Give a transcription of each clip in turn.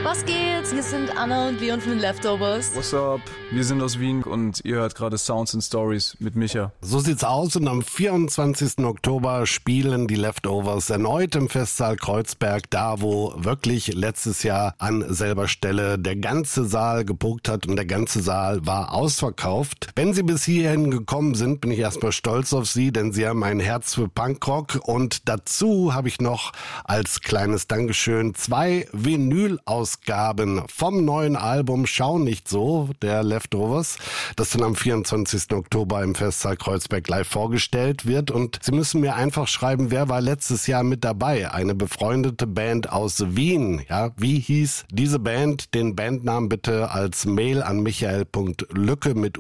Was geht? Hier sind Anna und Leon von den Leftovers. What's up? Wir sind aus Wien und ihr hört gerade Sounds and Stories mit Micha. So sieht's aus und am 24. Oktober spielen die Leftovers erneut im Festsaal Kreuzberg, da wo wirklich letztes Jahr an selber Stelle der ganze Saal gebucht hat und der ganze Saal war ausverkauft. Wenn Sie bis hierhin gekommen sind, bin ich erstmal stolz auf Sie, denn Sie haben ein Herz für Punkrock und dazu habe ich noch als kleines Dankeschön 2 Vinyl-Ausgaben vom neuen Album Schau nicht so, der Leftovers, das dann am 24. Oktober im Festsaal Kreuzberg live vorgestellt wird. Und Sie müssen mir einfach schreiben, wer war letztes Jahr mit dabei? Eine befreundete Band aus Wien. Ja, wie hieß diese Band? Den Bandnamen bitte als Mail an michael.lücke mit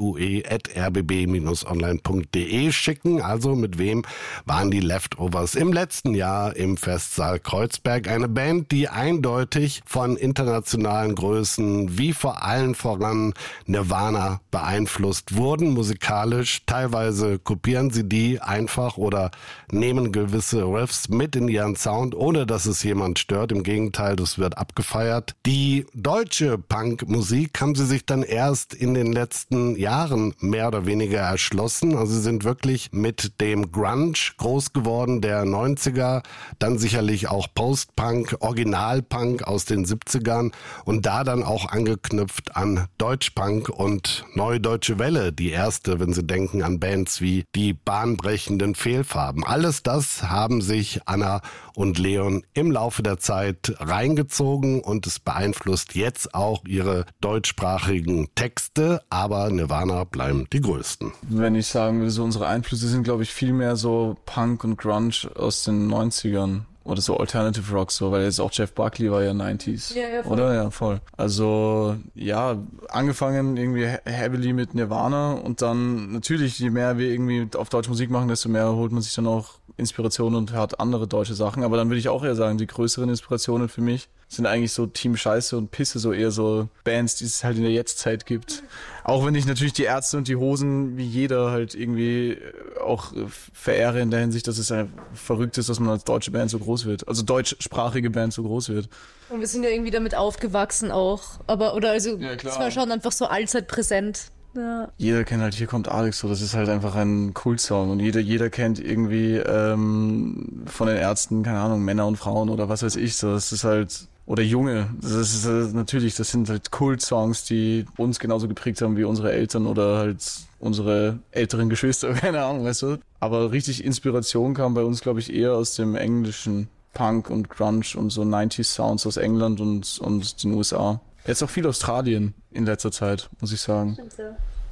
ue@rbb-online.de schicken. Also mit wem waren die Leftovers im letzten Jahr im Festsaal Kreuzberg? Eine Band, die eindeutig von internationalen Größen wie vor allen voran Nirvana beeinflusst wurden, musikalisch. Teilweise kopieren sie die einfach oder nehmen gewisse Riffs mit in ihren Sound, ohne dass es jemand stört. Im Gegenteil, das wird abgefeiert. Die deutsche Punkmusik haben sie sich dann erst in den letzten Jahren mehr oder weniger erschlossen. Also sie sind wirklich mit dem Grunge groß geworden, der 90er, dann sicherlich auch Post-Punk, Original-Punk aus den 70ern und da dann auch angeknüpft an Deutschpunk und Neue Deutsche Welle, die erste, wenn Sie denken an Bands wie die bahnbrechenden Fehlfarben. Alles das haben sich Anna und Leon im Laufe der Zeit reingezogen und es beeinflusst jetzt auch ihre deutschsprachigen Texte, aber Nirvana bleiben die größten. Wenn ich sagen will, so unsere Einflüsse sind, glaube ich, viel mehr so Punk und Grunge aus den 90ern. Oder so Alternative Rock, so, weil jetzt auch Jeff Buckley war ja 90s. Ja, voll. Oder? Ja, voll. Also, ja, angefangen irgendwie heavily mit Nirvana und dann natürlich, je mehr wir irgendwie auf Deutsch Musik machen, desto mehr holt man sich dann auch Inspiration und hat andere deutsche Sachen. Aber dann würde ich auch eher sagen, die größeren Inspirationen für mich sind eigentlich so Team Scheiße und Pisse, so eher so Bands, die es halt in der Jetztzeit gibt. Auch wenn ich natürlich die Ärzte und die Hosen wie jeder halt irgendwie auch verehre in der Hinsicht, dass es verrückt ist, dass man als deutsche Band so groß wird. Also deutschsprachige Band so groß wird. Und wir sind ja irgendwie damit aufgewachsen auch. Aber, oder also, Ja, klar. es war schon einfach so allzeit präsent. Ja. Jeder kennt halt Hier kommt Alex, so, das ist halt einfach ein Kultsong und jeder kennt irgendwie von den Ärzten, keine Ahnung, Männer und Frauen oder was weiß ich, so, das ist halt, oder Junge, das ist natürlich, das sind halt Kultsongs, die uns genauso geprägt haben wie unsere Eltern oder halt unsere älteren Geschwister, keine Ahnung, weißt du. Aber richtig Inspiration kam bei uns, glaube ich, eher aus dem englischen Punk und Grunge und so 90s Sounds aus England und den USA. Jetzt auch viel Australien in letzter Zeit, muss ich sagen. Stimmt, ja.